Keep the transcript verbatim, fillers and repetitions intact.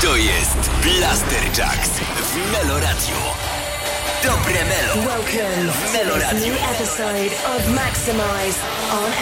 To jest Blaster Jacks w Melo Radio. Dobre Melo. Welcome w Melo to this Radio. new episode of Maximize on